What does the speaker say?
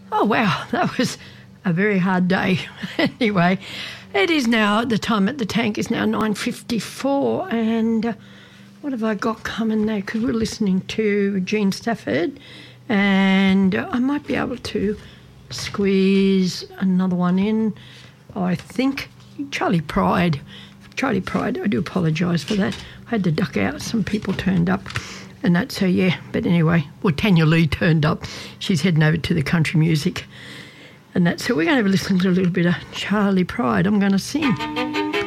Oh, wow, that was a very hard day. Anyway, it is now, the time at the tank is now 9:54, and what have I got coming there? Because we're listening to Gene Stafford, and I might be able to squeeze another one in. I think Charlie Pride, I do apologise for that. I had to duck out. Some people turned up and that, so yeah. But anyway, well, Tanya Lee turned up. She's heading over to the country music and that. So we're going to have a listen to a little bit of Charlie Pride. I'm going to sing.